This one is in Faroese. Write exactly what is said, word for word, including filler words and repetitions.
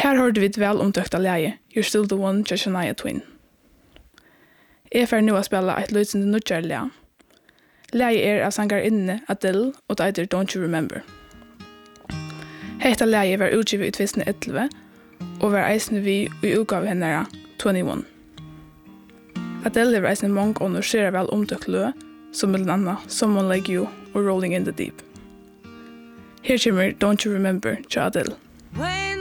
Her hørte vi et vel omtøkta leie, You're Still the One, til Shania Twain. Jeg får nå å spille et løsende nødgjør leie. Leie er av sanger inne Adele, og det heter Don't You Remember. Hetta leie var utgivet i tvisten elleve, og var eisende vi i utgave henne tjueett. Adele var eisende mange og skjer vel omtøkt lø, som blant annet Someone Like You og Rolling in the Deep. Her kommer Don't You Remember til Adele. When